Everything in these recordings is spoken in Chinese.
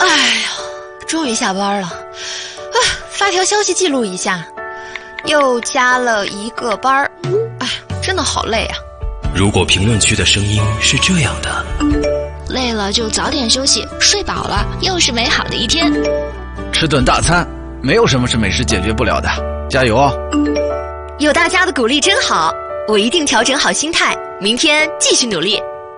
哎呀，终于下班了发条消息记录一下，又加了一个班，真的好累啊。 如果评论区的声音是这样的， 累了就早点休息，睡饱了又是美好的一天。 吃顿大餐，没有什么是美食解决不了的，加油哦！ 有大家的鼓励真好，我一定调整好心态，明天继续努力。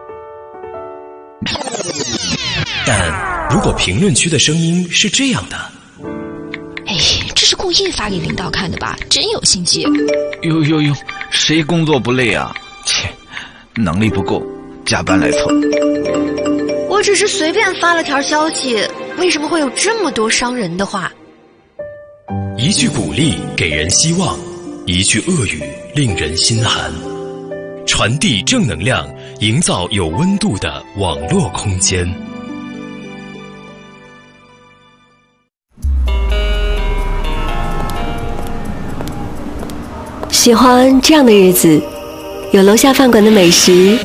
但如果评论区的声音是这样的， 这是故意发给领导看的吧？真有心机。 哟，谁工作不累啊？切，能力不够，加班来凑。 我只是随便发了条消息，为什么会有这么多伤人的话？ 一句鼓励给人希望，一句恶语令人心寒。传递正能量，营造有温度的网络空间。 喜欢这样的日子，有楼下饭馆的美食。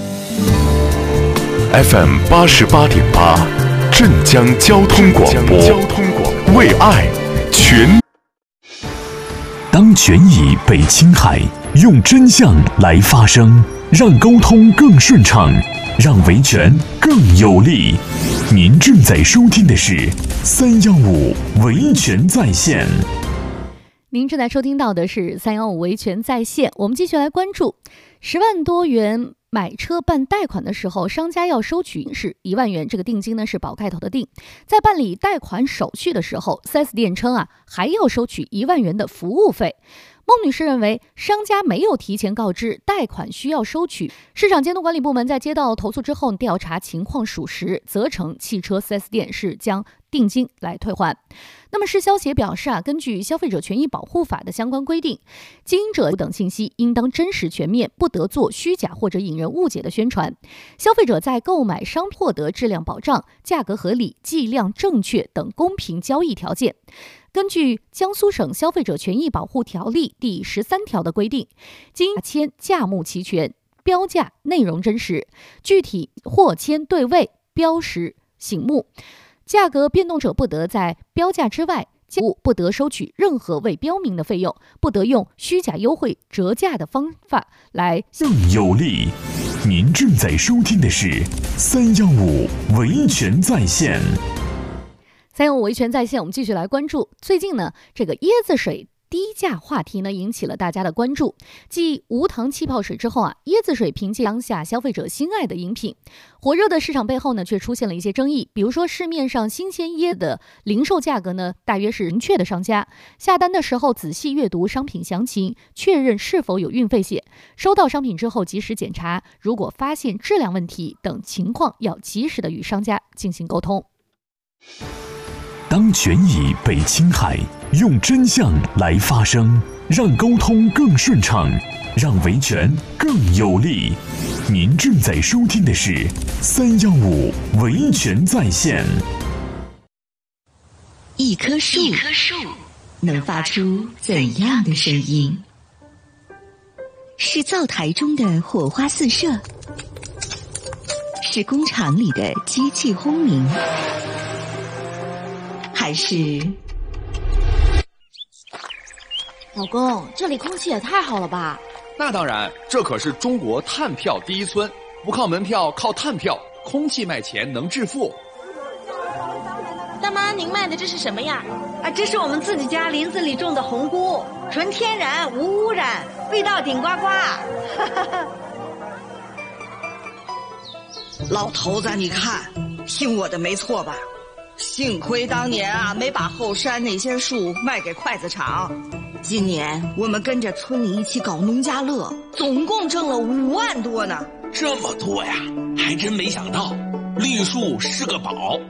FM 88.8，镇江交通广播，为爱全。 当权益被侵害，用真相来发声，让沟通更顺畅，让维权更有力。您正在收听的是315维权在线。 您正在收听到的是315维权在线，我们继续来关注10万多元买车办贷款的时候，商家要收取是1万元，这个定金呢是宝盖头的定。在办理贷款手续的时候， 4S 店称还要收取1万元的服务费。孟女士认为，商家没有提前告知贷款需要收取，市场监督管理部门在接到投诉之后调查情况属实，责成汽车 4S 店是将定金来退还。那么市消协表示根据消费者权益保护法的相关规定，经营者等信息应当真实全面，不得做虚假或者引人误解的宣传。消费者在购买商品获得质量保障、价格合理、计量正确等公平交易条件。根据江苏省消费者权益保护条例第13条的规定，经签价目齐全，标价内容真实，具体货签对位，标识醒目，价格变动者不得在标价之外，不得收取任何未标明的费用，不得用虚假优惠折价的方法来更有利。您正在收听的是315维权在线。 315维权在线，我们继续来关注最近呢，这个椰子水低价话题呢引起了大家的关注。继无糖气泡水之后椰子水凭借当下消费者心爱的饮品，火热的市场背后呢却出现了一些争议。比如说市面上新鲜椰的零售价格呢大约是明确的，商家下单的时候仔细阅读商品详情，确认是否有运费险，收到商品之后及时检查，如果发现质量问题等情况，要及时的与商家进行沟通。 当权益被侵害，用真相来发声，让沟通更顺畅，让维权更有力。您正在收听的是315维权在线。 一棵树能发出怎样的声音？是灶台中的火花四射，是工厂里的机器轰鸣，还是…… 老公，这里空气也太好了吧？ 那当然，这可是中国碳票第一村，不靠门票，靠碳票，空气卖钱能致富。 大妈，您卖的这是什么呀？ 这是我们自己家林子里种的红菇，纯天然无污染，味道顶呱呱。 老头子，你看，听我的没错吧？幸亏当年没把后山那些树卖给筷子厂。今年我们跟着村里一起搞农家乐，总共挣了5万多呢。 这么多呀，还真没想到，绿树是个宝。